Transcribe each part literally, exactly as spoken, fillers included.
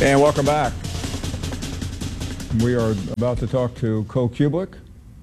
And welcome back. We are about to talk to Cole Cubelic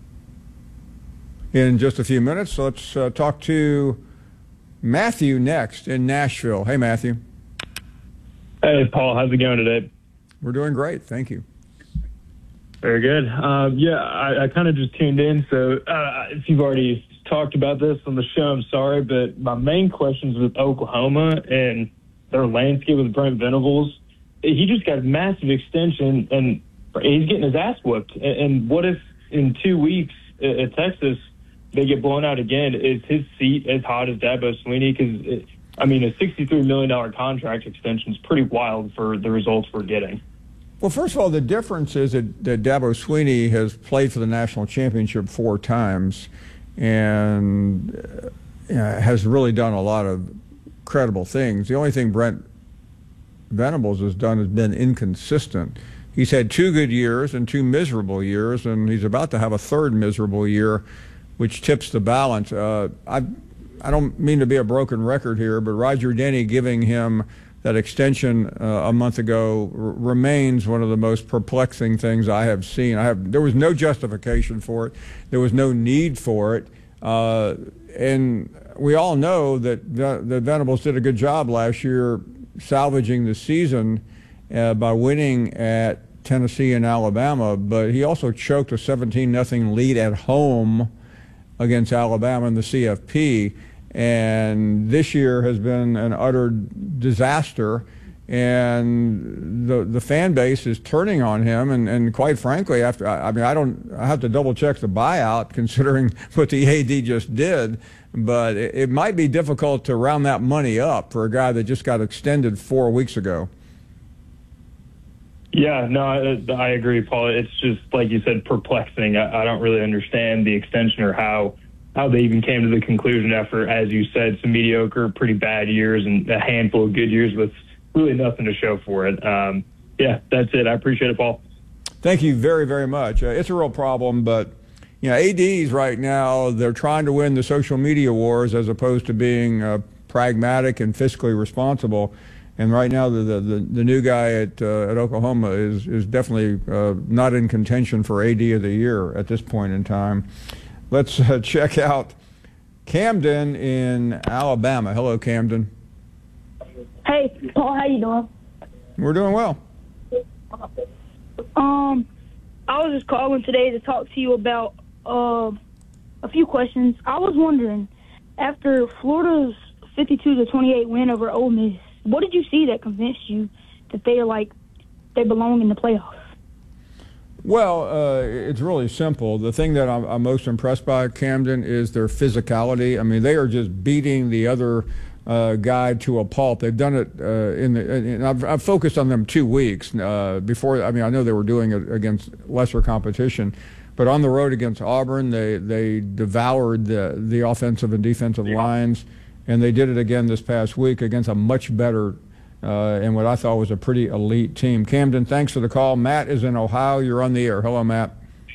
in just a few minutes. So let's uh, talk to Matthew next in Nashville. Hey, Matthew. Hey, Paul. How's it going today? We're doing great. Thank you. Very good. Um, yeah, I, I kind of just tuned in. So uh, if you've already talked about this on the show, I'm sorry. But my main question is with Oklahoma and their landscape with Brent Venables. He just got a massive extension, and he's getting his ass whooped. And what if in two weeks at Texas they get blown out again? Is his seat as hot as Dabo Swinney? Because, I mean, a sixty-three million dollars contract extension is pretty wild for the results we're getting. Well, first of all, the difference is that, that Dabo Swinney has played for the national championship four times and uh, has really done a lot of credible things. The only thing Brent Venables has done has been inconsistent. He's had two good years and two miserable years, and he's about to have a third miserable year, which tips the balance. Uh, I I don't mean to be a broken record here, but Roger Denny giving him that extension uh, a month ago r- remains one of the most perplexing things I have seen. I have there was no justification for it. There was no need for it. Uh, and we all know that, that Venables did a good job last year salvaging the season uh, by winning at Tennessee and Alabama, but he also choked a seventeen nothing lead at home against Alabama in the C F P, and this year has been an utter disaster, and the the fan base is turning on him, and, and quite frankly, after I mean I don't I have to double check the buyout considering what the A D just did. But it, it might be difficult to round that money up for a guy that just got extended four weeks ago. Yeah, no, I, I agree, Paul. It's just, like you said, perplexing. I, I don't really understand the extension or how, how they even came to the conclusion after, as you said, some mediocre, pretty bad years and a handful of good years with really nothing to show for it. Um, yeah, that's it. I appreciate it, Paul. Thank you very, very much. Uh, it's a real problem, but you know, A Ds right now, they're trying to win the social media wars as opposed to being uh, pragmatic and fiscally responsible. And right now, the the, the new guy at uh, at Oklahoma is is definitely uh, not in contention for A D of the year at this point in time. Let's uh, check out Camden in Alabama. Hello, Camden. Hey, Paul, how you doing? We're doing well. Um, I was just calling today to talk to you about uh, a few questions. I was wondering, after Florida's fifty-two to twenty-eight win over Ole Miss, what did you see that convinced you that they are like they belong in the playoffs? Well, uh, it's really simple. The thing that I'm, I'm most impressed by, Camden, is their physicality. I mean, they are just beating the other uh, guy to a pulp. They've done it uh, in the. And I've, I've focused on them two weeks uh, before. I mean, I know they were doing it against lesser competition, but on the road against Auburn, they they devoured the the offensive and defensive lines, and they did it again this past week against a much better uh, and what I thought was a pretty elite team. Camden, thanks for the call. Matt is in Ohio. You're on the air. Hello, Matt.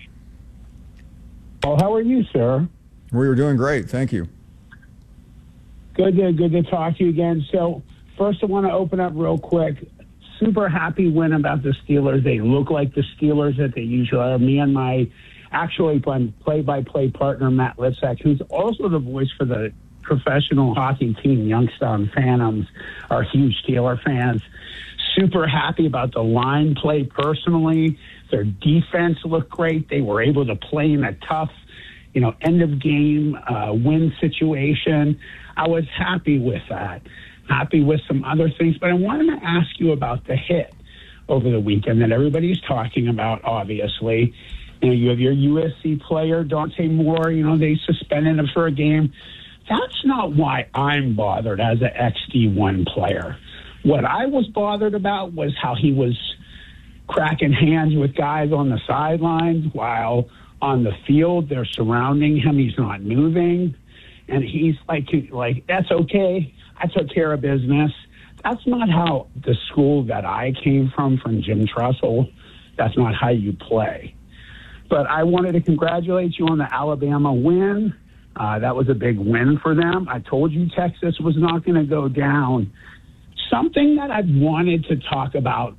Oh, how are you, sir? We were doing great. Thank you. Good to, good to talk to you again. So first I want to open up real quick. Super happy win about the Steelers. They look like the Steelers that they usually are. Me and my actually play-by-play partner, Matt Litzak, who's also the voice for the professional hockey team, Youngstown Phantoms, are huge Steeler fans. Super happy about the line play personally. Their defense looked great. They were able to play in a tough, you know, end-of-game uh, win situation. I was happy with that. Happy with some other things. But I wanted to ask you about the hit over the weekend that everybody's talking about, obviously. You know, you have your U S C player, Dante Moore, you know, they suspended him for a game. That's not why I'm bothered as an X D one player. What I was bothered about was how he was cracking hands with guys on the sidelines while on the field they're surrounding him. He's not moving. And he's like, like, that's okay. I took care of business. That's not how the school that I came from, from Jim Tressel, that's not how you play. But I wanted to congratulate you on the Alabama win. Uh, that was a big win for them. I told you Texas was not going to go down. Something that I've wanted to talk about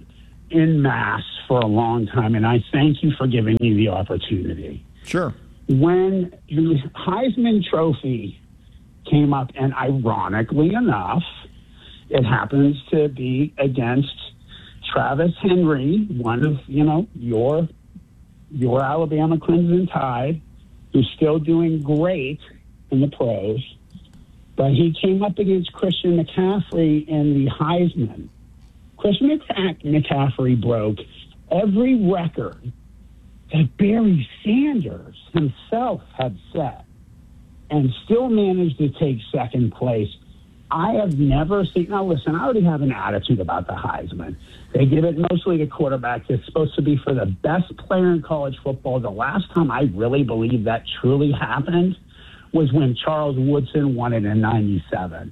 en masse for a long time, and I thank you for giving me the opportunity. Sure. When the Heisman Trophy came up, and ironically enough, it happens to be against Travis Henry, one of, you know, your your Alabama Crimson Tide, who's still doing great in the pros, but he came up against Christian McCaffrey in the Heisman. Christian McCaffrey broke every record that Barry Sanders himself had set and still managed to take second place. I have never seen, now listen, I already have an attitude about the Heisman. They give it mostly to quarterbacks. It's supposed to be for the best player in college football. The last time I really believe that truly happened was when Charles Woodson won it in ninety-seven.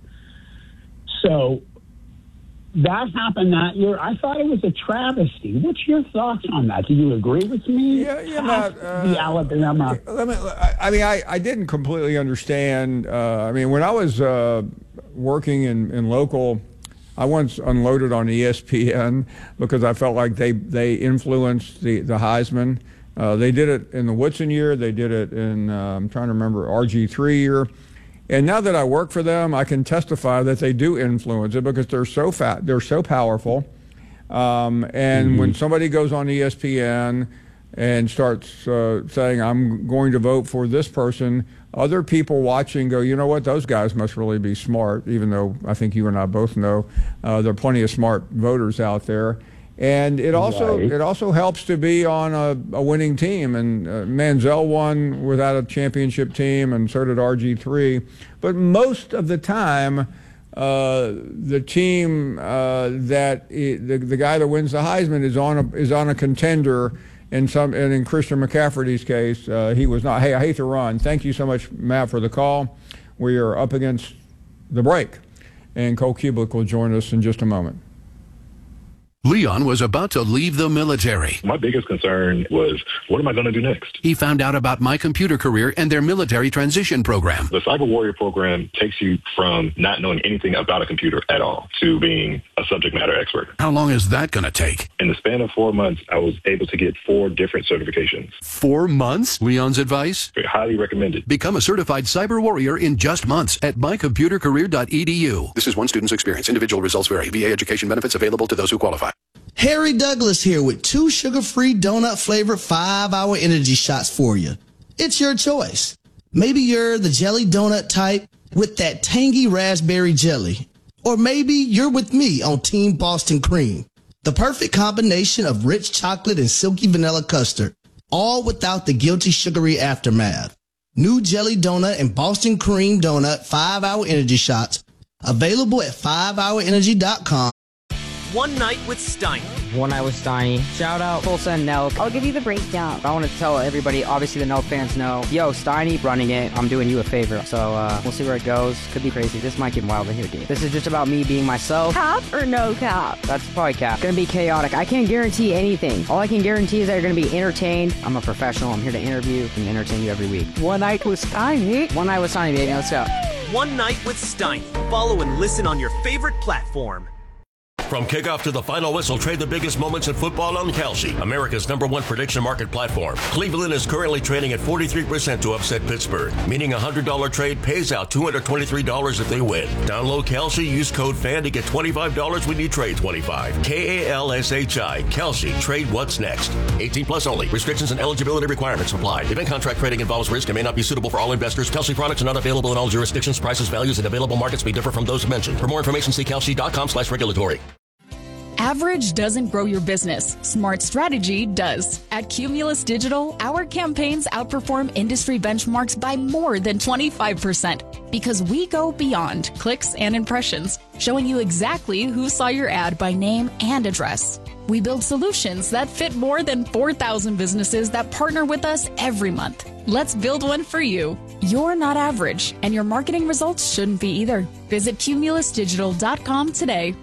So that happened that year. I thought it was a travesty. What's your thoughts on that? Do you agree with me? Yeah, yeah, Matt, uh, the Alabama. Let me, I mean, I, I didn't completely understand. Uh, I mean, when I was uh, working in, in local, I once unloaded on E S P N because I felt like they, they influenced the, the Heisman. Uh, they did it in the Woodson year. They did it in, uh, I'm trying to remember, R G three year. And now that I work for them, I can testify that they do influence it because they're so fat, they're so powerful. Um, and mm-hmm. when somebody goes on E S P N and starts uh, saying, I'm going to vote for this person, other people watching go, you know what, those guys must really be smart, even though I think you and I both know uh, there are plenty of smart voters out there. And it also right. it also helps to be on a, a winning team. And uh, Manziel won without a championship team, and so did R G three. But most of the time, uh, the team uh, that the, the guy that wins the Heisman is on a is on a contender. In some and in Christian McCaffrey's case, uh, he was not. Hey, I hate to run. Thank you so much, Matt, for the call. We are up against the break, and Cole Kubelik will join us in just a moment. Leon was about to leave the military. My biggest concern was, what am I going to do next? He found out about My Computer Career and their military transition program. The Cyber Warrior program takes you from not knowing anything about a computer at all to being a subject matter expert. How long is that going to take? In the span of four months, I was able to get four different certifications. Four months? Leon's advice? Highly recommended. Become a certified Cyber Warrior in just months at my computer career dot e d u. This is one student's experience. Individual results vary. V A education benefits available to those who qualify. Harry Douglas here with two sugar-free donut-flavored five-hour energy shots for you. It's your choice. Maybe you're the jelly donut type with that tangy raspberry jelly. Or maybe you're with me on Team Boston Cream. The perfect combination of rich chocolate and silky vanilla custard, all without the guilty sugary aftermath. New jelly donut and Boston Cream donut five-hour energy shots available at five hour energy dot com. One Night with Steiny. One Night with Steiny. Shout out Tulsa and Nelk. I'll give you the breakdown. I want to tell everybody, obviously the Nelk fans know, yo, Steiny running it. I'm doing you a favor. So uh, we'll see where it goes. Could be crazy. This might get wild in here, dude. This is just about me being myself. Cap or no cap? That's probably cap. Gonna be chaotic. I can't guarantee anything. All I can guarantee is that you're gonna be entertained. I'm a professional. I'm here to interview and entertain you every week. One Night with Steiny. One Night with Steiny, baby. Let's go. One Night with Steiny. Follow and listen on your favorite platform. From kickoff to the final whistle, trade the biggest moments in football on Kalshi, America's number one prediction market platform. Cleveland is currently trading at forty-three percent to upset Pittsburgh, meaning a one hundred dollars trade pays out two hundred twenty-three dollars if they win. Download Kalshi, use code FAN to get twenty-five dollars when you trade twenty-five dollars. K A L S H I, Kalshi, trade what's next. eighteen plus only. Restrictions and eligibility requirements apply. Event contract trading involves risk and may not be suitable for all investors. Kalshi products are not available in all jurisdictions. Prices, values, and available markets may differ from those mentioned. For more information, see kalshi dot com slash regulatory. Average doesn't grow your business. Smart strategy does. At Cumulus Digital, our campaigns outperform industry benchmarks by more than twenty-five percent because we go beyond clicks and impressions, showing you exactly who saw your ad by name and address. We build solutions that fit more than four thousand businesses that partner with us every month. Let's build one for you. You're not average, and your marketing results shouldn't be either. Visit cumulus digital dot com today.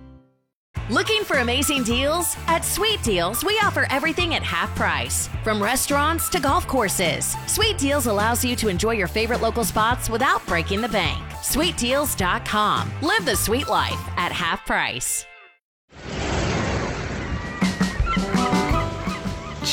Looking for amazing deals? At Sweet Deals, we offer everything at half price. From restaurants to golf courses, Sweet Deals allows you to enjoy your favorite local spots without breaking the bank. sweet deals dot com. Live the sweet life at half price.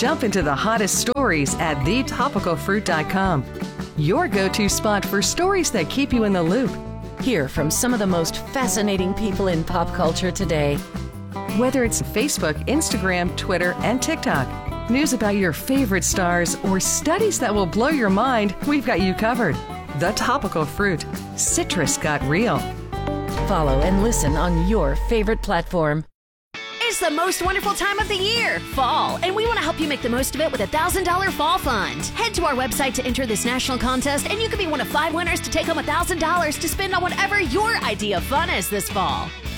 Jump into the hottest stories at the topical fruit dot com. Your go-to spot for stories that keep you in the loop. Hear from some of the most fascinating people in pop culture today. Whether it's Facebook, Instagram, Twitter, and TikTok, news about your favorite stars, or studies that will blow your mind, we've got you covered. The Topical Fruit. Citrus got real. Follow and listen on your favorite platform. It's the most wonderful time of the year, fall, and we want to help you make the most of it with a one thousand dollars Fall Fund. Head to our website to enter this national contest, and you could be one of five winners to take home one thousand dollars to spend on whatever your idea of fun is this fall.